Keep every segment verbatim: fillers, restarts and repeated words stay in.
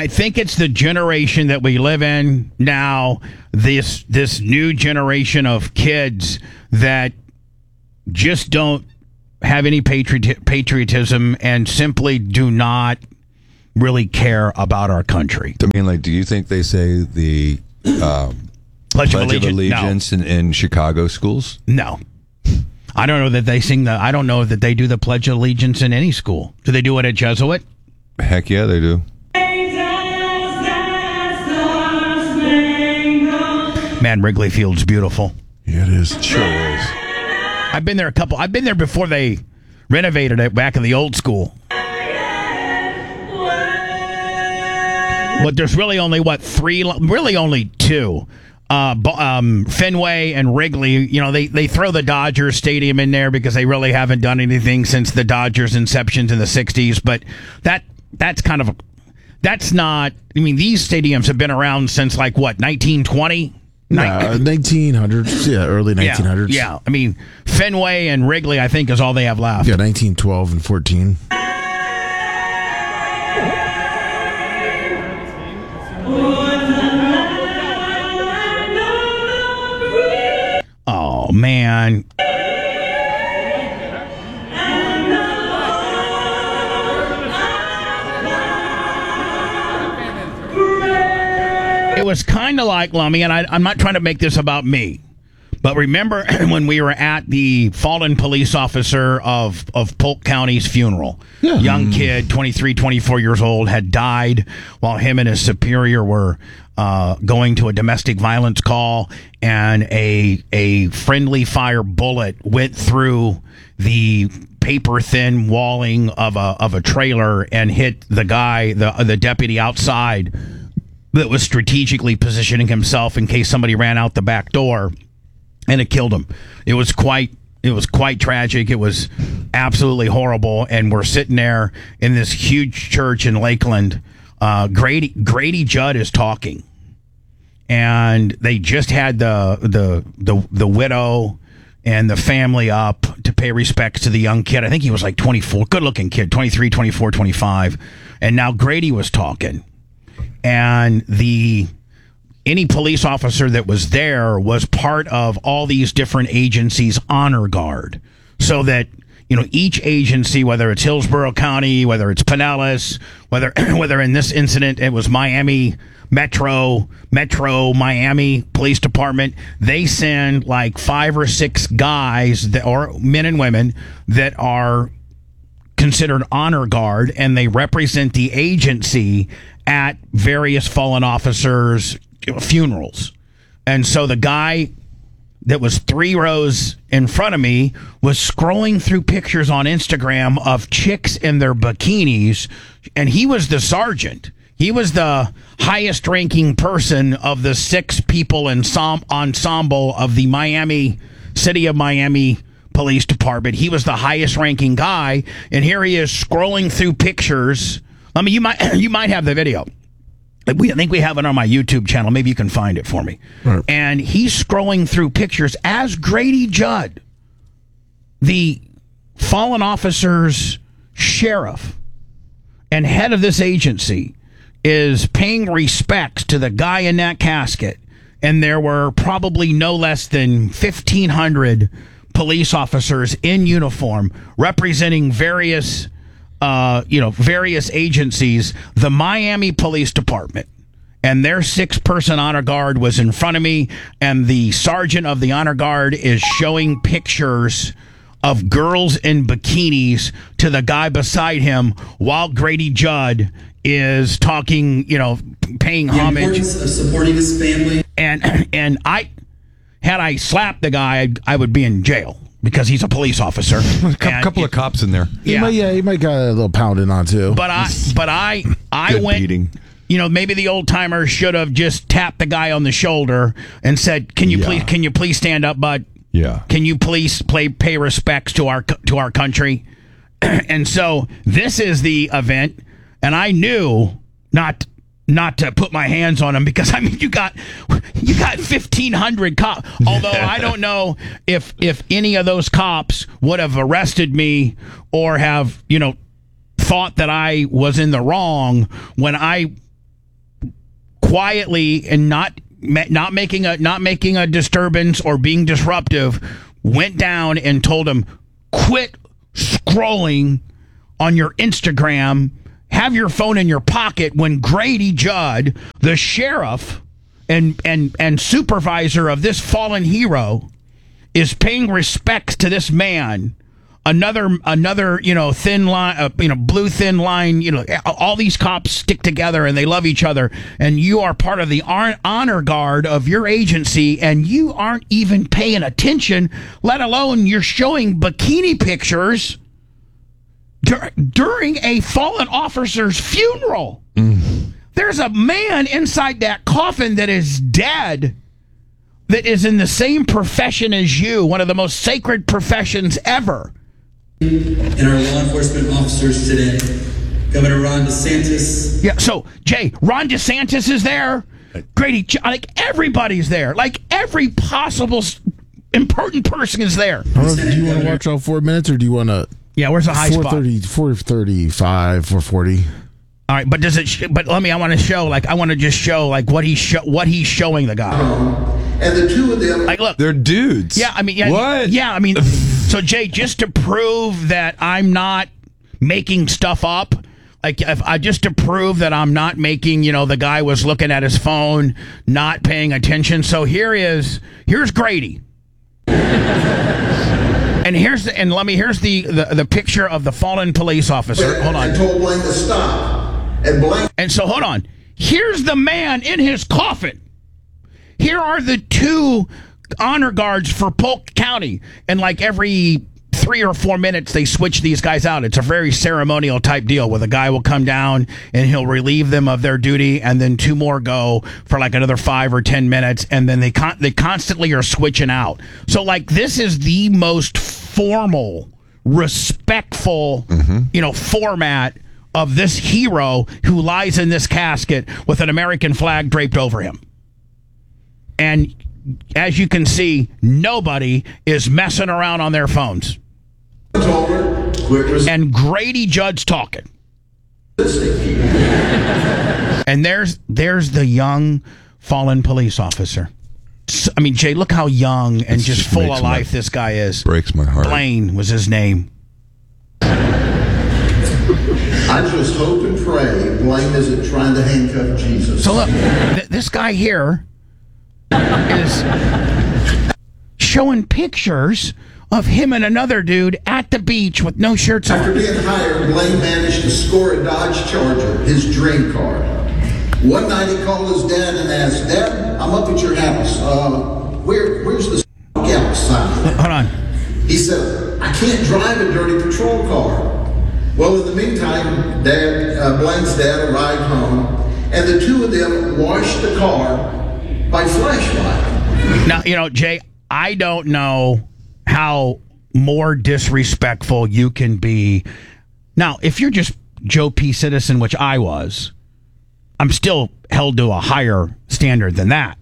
I think it's the generation that we live in now, this this new generation of kids that just don't have any patriot, patriotism and simply do not really care about our country. I mean, like, do you think they say the um, Pledge, Pledge of of Allegiance, Allegiance in, in Chicago schools? No. I don't know that they sing the, I don't know that they do the Pledge of Allegiance in any school. Do they do it at Jesuit? Heck yeah, they do. Man, Wrigley Field's beautiful. Yeah, it is. It sure is. I've been there a couple, I've been there before they renovated it back in the old school. But there's really only, what, three, really only two. Uh, um, Fenway and Wrigley, you know, they, they throw the Dodgers Stadium in there because they really haven't done anything since the Dodgers' inceptions in the sixties. But that that's kind of, a, that's not, I mean, these stadiums have been around since, like, what, nineteen twenty? No, nineteen hundreds. Yeah, early nineteen hundreds. Yeah, yeah, I mean, Fenway and Wrigley, I think, is all they have left. Yeah, nineteen twelve and fourteen. Oh, man. It was kind of like, Lummy, and I, I'm not trying to make this about me, but remember when we were at the fallen police officer of, of Polk County's funeral? Yeah. Young kid, twenty-three, twenty-four years old, had died while him and his superior were uh, going to a domestic violence call, and a a friendly fire bullet went through the paper-thin walling of a of a trailer and hit the guy, the the deputy outside, that was strategically positioning himself in case somebody ran out the back door, and it killed him. It was quite it was quite tragic. It was absolutely horrible. And we're sitting there in this huge church in Lakeland. Uh, Grady Grady Judd is talking, and they just had the the the the widow and the family up to pay respects to the young kid. I think he was like twenty-four, good-looking kid, twenty-three, twenty-four, twenty-five. And now Grady was talking. And the any police officer that was there was part of all these different agencies' honor guard, so that, you know, each agency, whether it's Hillsborough County, whether it's Pinellas, whether whether in this incident it was Miami Metro, Metro Miami Police Department, they send like five or six guys that, or men and women, that are considered honor guard, and they represent the agency at various fallen officers' funerals. And so the guy that was three rows in front of me was scrolling through pictures on Instagram of chicks in their bikinis, and he was the sergeant. He was the highest ranking person of the six people ensom- ensemble of the Miami, City of Miami Police Department. He was the highest ranking guy, and here he is scrolling through pictures. I mean, you might you might have the video. We, I think we have it on my YouTube channel. Maybe you can find it for me. Right. And he's scrolling through pictures as Grady Judd, the fallen officer's sheriff and head of this agency, is paying respects to the guy in that casket. And there were probably no less than fifteen hundred police officers in uniform representing various Uh, you know, various agencies. The Miami Police Department and their six-person honor guard was in front of me, and the sergeant of the honor guard is showing pictures of girls in bikinis to the guy beside him while Grady Judd is talking, you know, paying the homage. Importance of supporting his family. And, and I, had I slapped the guy, I, I would be in jail, because he's a police officer. A couple it, of cops in there. Yeah, yeah, might, yeah, he might got a little pounding on too. But I, but I, I Good went. beating. You know, maybe the old timer should have just tapped the guy on the shoulder and said, "Can you Yeah. please, can you please stand up, bud? Yeah. Can you please play pay respects to our to our country?" And so this is the event, and I knew not. Not to put my hands on him, because I mean you got you got fifteen hundred cops. Although I don't know if if any of those cops would have arrested me or have, you know, thought that I was in the wrong when I quietly and not not making a not making a disturbance or being disruptive, went down and told him, quit scrolling on your Instagram, have your phone in your pocket, when Grady Judd, the sheriff and and and supervisor of this fallen hero, is paying respects to this man. Another, another, you know, thin line, uh, you know, blue thin line, you know, all these cops stick together and they love each other, and you are part of the honor guard of your agency, and you aren't even paying attention, let alone you're showing bikini pictures dur- during a fallen officer's funeral. Mm. There's a man inside that coffin that is dead, that is in the same profession as you, one of the most sacred professions ever. And our law enforcement officers today, Governor Ron DeSantis. Yeah, so, Jay, Ron DeSantis is there. Grady, like, everybody's there. Like, every possible s- important person is there. I don't know, do you want to watch all four minutes, or do you want to... Yeah, where's the high spot? four thirty-five, four forty. All right, but does it? Sh- but let me. I want to show. Like, I want to just show like what he's sho- what he's showing the guy. And the two of them, like, look, They're dudes. Yeah, I mean, yeah, what? Yeah, I mean, so Jay, just to prove that I'm not making stuff up, like, if I just to prove that I'm not making, you know, the guy was looking at his phone, not paying attention. So here is here's Grady. And here's the, and let me here's the, the the picture of the fallen police officer. Hold on. I told Blaine to stop, and Blaine. And so hold on. Here's the man in his coffin. Here are the two honor guards for Polk County, and like every three or four minutes they switch these guys out. It's a very ceremonial type deal where the guy will come down and he'll relieve them of their duty, and then two more go for like another five or ten minutes, and then they con- they constantly are switching out. So like this is the most formal, respectful, mm-hmm. you know, format of this hero who lies in this casket with an American flag draped over him. And as you can see, nobody is messing around on their phones. Told her, quit resisting. And Grady Judd's talking. And there's there's the young fallen police officer. I mean, Jay, look how young and It's just, just full makes of my- life this guy is. Breaks my heart. Blaine was his name. I just hope and pray Blaine isn't trying to handcuff Jesus. So look, th- this guy here is showing pictures of him and another dude at the beach with no shirts After on. being hired, Blaine managed to score a Dodge Charger, his dream car. One night he called his dad and asked, "Dad, I'm up at your house. Uh, where, where's the out sign?" Hold on. He said, "I can't drive a dirty patrol car." Well, in the meantime, Dad, uh, Blaine's dad arrived home, and the two of them washed the car by flashlight. Now, you know, Jay, I don't know how more disrespectful you can be. Now, if you're just Joe P. Citizen, which I was, I'm still held to a higher standard than that.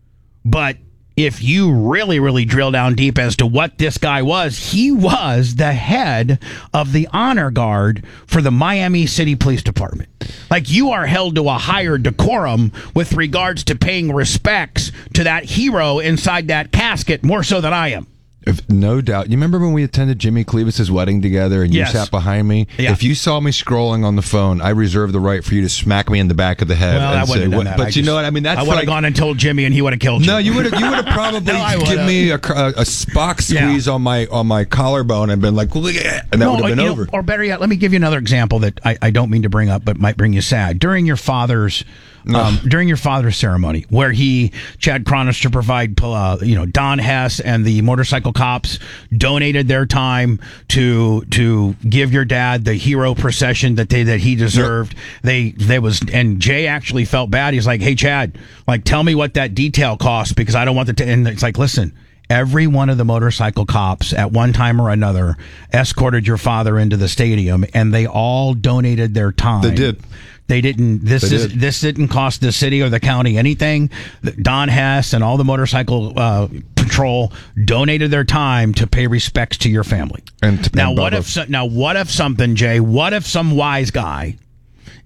But if you really, really drill down deep as to what this guy was, he was the head of the honor guard for the Miami City Police Department. Like, you are held to a higher decorum with regards to paying respects to that hero inside that casket, more so than I am. If, no doubt. You remember when we attended Jimmy Clevis's wedding together and Yes. you sat behind me? Yeah. If you saw me scrolling on the phone, I reserve the right for you to smack me in the back of the head. Well, and I wouldn't say, have done what, that. But I you just- know what? I mean, that's I would have like, gone and told Jimmy, and he would have killed you. No, you would have. You would have probably No, I given would've. me a, a, a Spock squeeze Yeah. on my on my collarbone and been like, and that No, would have been you know, over. or better yet, let me give you another example that I, I don't mean to bring up, but might bring you sad. During your father's um, during your father's ceremony, where he, Chad Cronus, to provide, uh, you know, Don Hess and the motorcycle cops donated their time to to give your dad the hero procession that they that he deserved. They they was and Jay actually felt bad. He's like, "Hey, Chad, like, tell me what that detail cost, because I don't want the." T-. And it's like, listen. Every one of the motorcycle cops at one time or another escorted your father into the stadium, and they all donated their time. They did. They didn't. This They is did. this didn't cost the city or the county anything. Don Hess and all the motorcycle uh, patrol donated their time to pay respects to your family. And- now, and what Bubba. if so- now what if something, Jay? What if some wise guy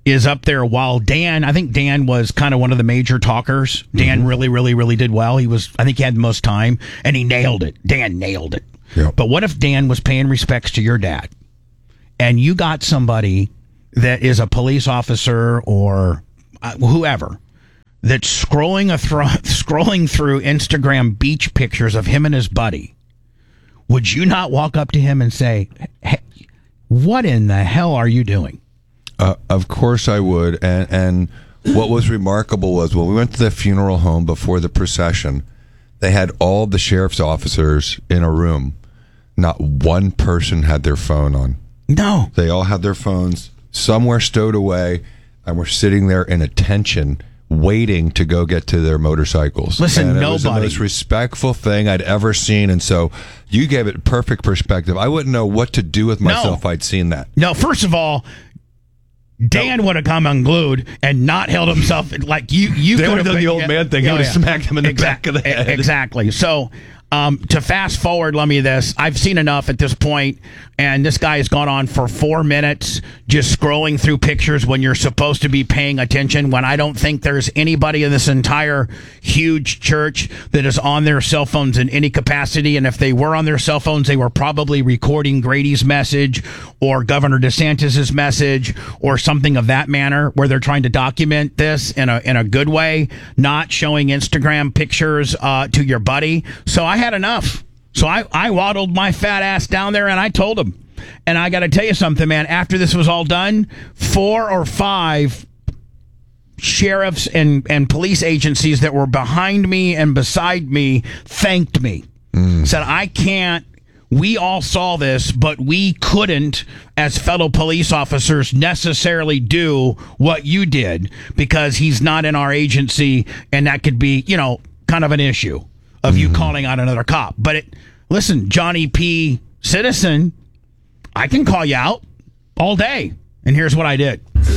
is up there while Dan, I think Dan was kind of one of the major talkers. Dan mm-hmm. really, really, really did well. He was, I think he had the most time, and he nailed it. Dan nailed it. Yep. But what if Dan was paying respects to your dad, and you got somebody that is a police officer or uh, whoever that's scrolling a thro- scrolling through Instagram beach pictures of him and his buddy? Would you not walk up to him and say, hey, what in the hell are you doing? Uh, of course I would. And, and what was remarkable was when we went to the funeral home before the procession, they had all the sheriff's officers in a room. Not one person had their phone on. No. They all had their phones somewhere stowed away and were sitting there in attention, waiting to go get to their motorcycles. Listen, and it nobody. was the most respectful thing I'd ever seen. And so you gave it perfect perspective. I wouldn't know what to do with myself if I'd seen that. No, first of all, Dan no. would have come unglued and not held himself like you. You they could would have have done the old man thing. He oh, would have yeah. smacked him in the exactly. back of the head. Exactly. So, um, to fast forward, let me this. I've seen enough at this point, and this guy has gone on for four minutes just scrolling through pictures when you're supposed to be paying attention. When I don't think there's anybody in this entire huge church that is on their cell phones in any capacity, and if they were on their cell phones, they were probably recording Grady's message or Governor DeSantis's message or something of that manner, where they're trying to document this in a in a good way, not showing Instagram pictures uh, to your buddy. So I had enough. So I, I waddled my fat ass down there and I told him. And I got to tell you something, man. After this was all done, four or five sheriffs and, and police agencies that were behind me and beside me thanked me. Mm. Said, I can't. We all saw this, but we couldn't, as fellow police officers, necessarily do what you did because he's not in our agency, and that could be, you know, kind of an issue of mm-hmm. you calling out another cop. But it, listen, Johnny P. Citizen, I can call you out all day, and here's what I did.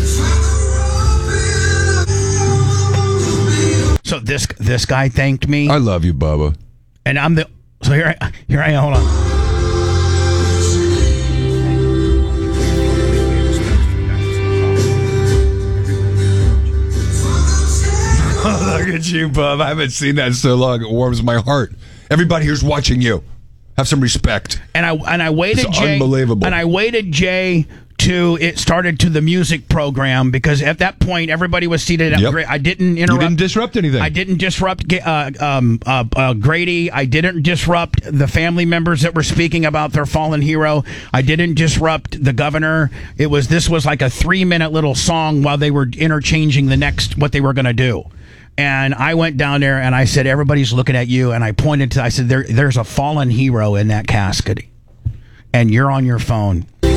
So this this guy thanked me. I love you, Bubba. And I'm the so here I here I am. Hold on. Look at you, Bub. I haven't seen that in so long. It warms my heart. Everybody here's watching you. Have some respect. And I and I waited, it's Jay. Unbelievable. And I waited, Jay, to it started to the music program because at that point everybody was seated at yep. Gra- I didn't interrupt. You didn't disrupt anything. I didn't disrupt uh, um, uh, uh, Grady. I didn't disrupt the family members that were speaking about their fallen hero. I didn't disrupt the governor. It was this was like a three minute little song while they were interchanging the next what they were going to do. And I went down there and I said, everybody's looking at you. And I pointed to, I said, there, there's a fallen hero in that casket. And you're on your phone. I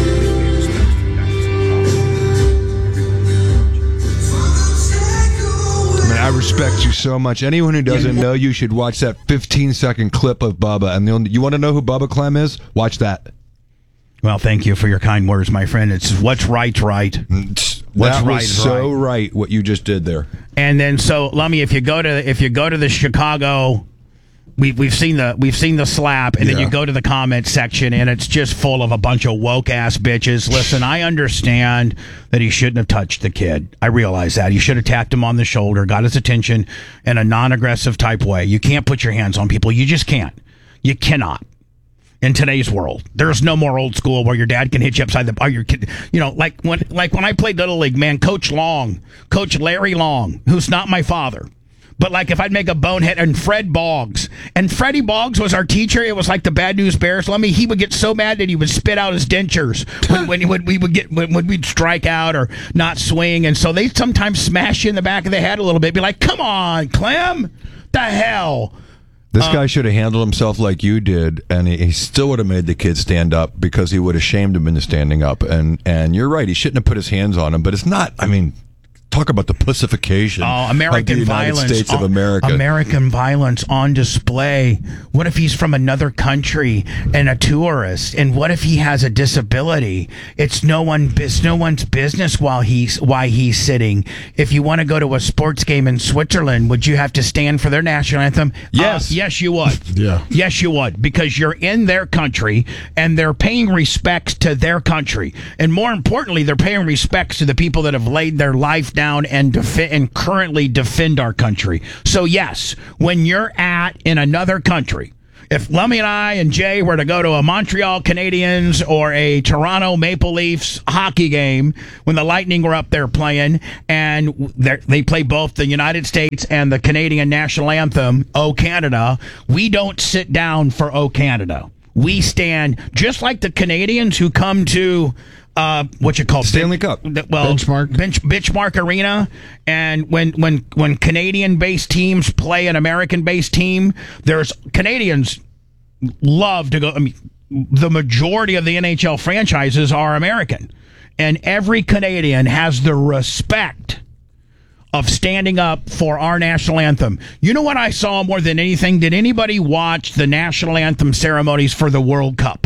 mean, I respect you so much. Anyone who doesn't know you should watch that fifteen second clip of Bubba. And the, you want to know who Bubba Clem is? Watch that. Well, thank you for your kind words, my friend. It's what's right's right. What's that right was so right. right what you just did there. And then so, Lummy, if you go to if you go to the Chicago, we we've seen the we've seen the slap, and yeah. then you go to the comment section, and it's just full of a bunch of woke ass bitches. Listen, I understand that he shouldn't have touched the kid. I realize that he should have tapped him on the shoulder, got his attention in a non-aggressive type way. You can't put your hands on people. You just can't. You cannot. In today's world, there's no more old school where your dad can hit you upside the or your kid, you know, like when like when I played Little League, man, Coach Long, Coach Larry Long, who's not my father, but like if I'd make a bonehead, and Fred Boggs, and Freddie Boggs was our teacher. It was like the Bad News Bears. Let me, he would get so mad that he would spit out his dentures when, when, when we would get when, when we'd strike out or not swing, and so they sometimes smash you in the back of the head a little bit, be like, "Come on, Clem, the hell." This guy should have handled himself like you did, and he, he still would have made the kid stand up because he would have shamed him into standing up. And and you're right, he shouldn't have put his hands on him. But it's not. I mean, talk about the pussification Oh, of American the United violence. States of Oh, America. American violence on display. What if he's from another country and a tourist? And what if he has a disability? It's no one. It's no one's business while he's why he's sitting. If you want to go to a sports game in Switzerland, would you have to stand for their national anthem? Yes. Uh, yes, you would. Yeah. Yes, you would, because you're in their country and they're paying respects to their country, and more importantly, they're paying respects to the people that have laid their life down and defi- and currently defend our country. So yes, when you're at in another country, if Lummy and I and Jay were to go to a Montreal Canadiens or a Toronto Maple Leafs hockey game when the Lightning were up there playing, and they play both the United States and the Canadian national anthem, O Canada, we don't sit down for O Canada. We stand just like the Canadians who come to uh, what you call Stanley ben- Cup. the- well, Benchmark. bench Benchmark Arena, and when when when Canadian-based teams play an American-based team, there's Canadians love to go. I mean, the majority of the N H L franchises are American, and every Canadian has the respect of standing up for our national anthem. You know what I saw more than anything? Did anybody watch the national anthem ceremonies for the World Cup?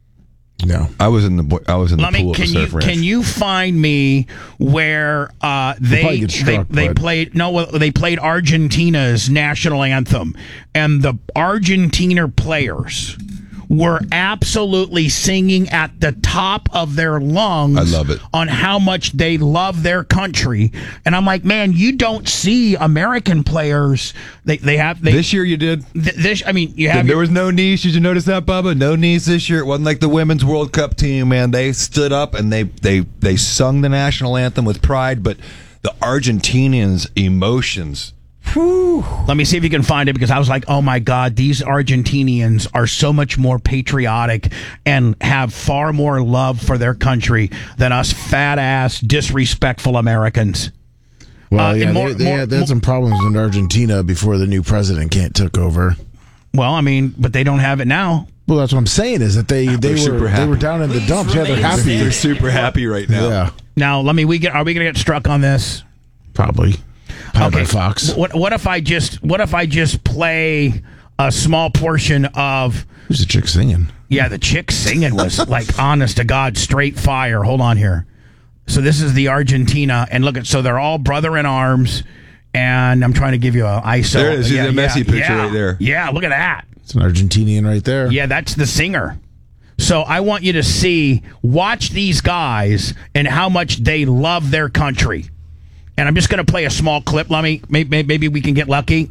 No. I was in the I was in the Let me, pool at the can you surf ranch. can you find me where uh, probably they get they, struck, they but- played no well, they played Argentina's national anthem, and the Argentina players were absolutely singing at the top of their lungs. I love it. On how much they love their country, and I'm like, man, you don't see American players. They they have they, This year you did. th- this. I mean, you have There your- was no knees. Did you notice that, Bubba? No knees this year. It wasn't like the Women's World Cup team, man. They stood up and they they they sung the national anthem with pride, but the Argentinians' emotions. Whew. Let me see if you can find it, because I was like, oh my God, these Argentinians are so much more patriotic and have far more love for their country than us fat ass, disrespectful Americans. Well, Uh, yeah, and more- they, they, more- had, they had some problems in Argentina before the new president can't took over. Well, I mean, but they don't have it now. Well, that's what I'm saying is that they, they They're were super they happy. were down in the dumps. Yeah, they're happy. They're super happy right now. Yeah, Now, let me, we get, are we going to get struck on this? probably. Powered by Fox. What, what if I just, what if I just play a small portion of, Who's the chick singing? yeah, the chick singing was like, honest to God, straight fire. Hold on here. So this is the Argentina, and look at, so they're all brother in arms, and I'm trying to give you a I S O. There it is. See Yeah, the Messi yeah, picture yeah. right there. Yeah, look at that. It's an Argentinian right there. Yeah, that's the singer. So I want you to see, watch these guys and how much they love their country. And I'm just going to play a small clip. Let me, maybe, maybe we can get lucky.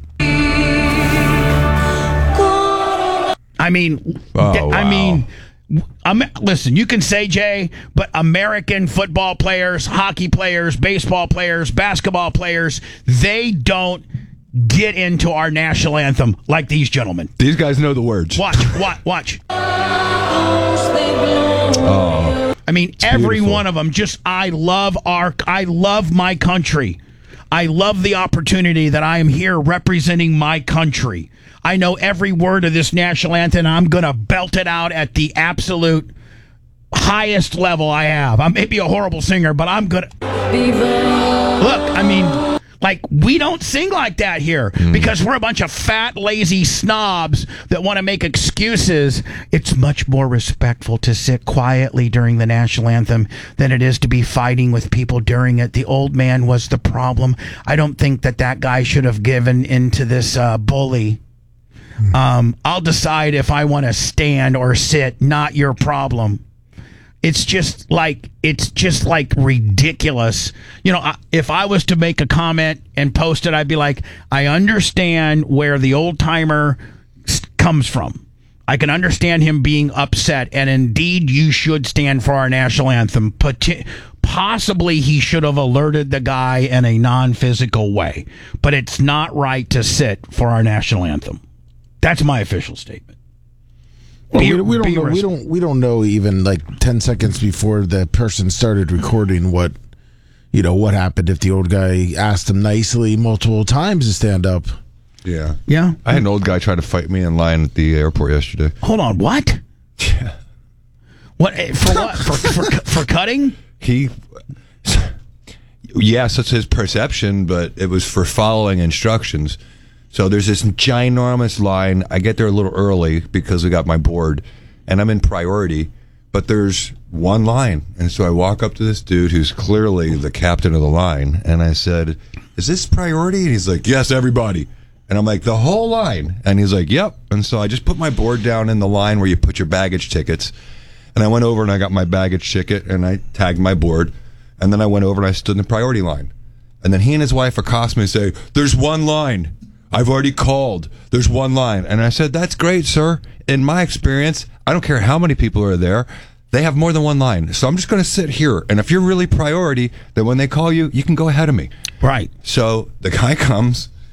I mean, Oh, th- I wow. mean, um, listen, you can say, Jay, but American football players, hockey players, baseball players, basketball players, they don't get into our national anthem like these gentlemen. These guys know the words. Watch, watch, watch. I mean, every beautiful. one of them just, I love our, I love my country. I love the opportunity that I am here representing my country. I know every word of this national anthem. I'm going to belt it out at the absolute highest level I have. I may be a horrible singer, but I'm going to. Look, I mean, like, we don't sing like that here because we're a bunch of fat, lazy snobs that want to make excuses. It's much more respectful to sit quietly during the national anthem than it is to be fighting with people during it. The old man was the problem. I don't think that that guy should have given into this uh, bully. Um, I'll decide if I want to stand or sit, not your problem. It's just like, it's just like ridiculous. You know, I- if I was to make a comment and post it, I'd be like, I understand where the old timer s- comes from. I can understand him being upset, and indeed you should stand for our national anthem. Poti- Possibly he should have alerted the guy in a non-physical way, but it's not right to sit for our national anthem. That's my official statement. Well, Be- we, we don't be know. We res- don't. We don't know even like ten seconds before the person started recording what, you know, what happened if the old guy asked him nicely multiple times to stand up. Yeah. Yeah. I had an old guy try to fight me in line at the airport yesterday. Hold on, what? Yeah. What eh, for? What for? For, for cutting? He. yes, it's his perception, but it was for following instructions. So there's this ginormous line. I get there a little early because I got my board, and I'm in priority. But there's one line. And so I walk up to this dude who's clearly the captain of the line. And I said, is this priority? And he's like, yes, everybody. And I'm like, the whole line? And he's like, yep. And so I just put my board down in the line where you put your baggage tickets. And I went over and I got my baggage ticket and I tagged my board. And then I went over and I stood in the priority line. And then he and his wife accost me and say, there's one line. I've already called. There's one line. And I said, that's great, sir. In my experience, I don't care how many people are there. They have more than one line. So I'm just going to sit here. And if you're really priority, then when they call you, you can go ahead of me. Right. So the guy comes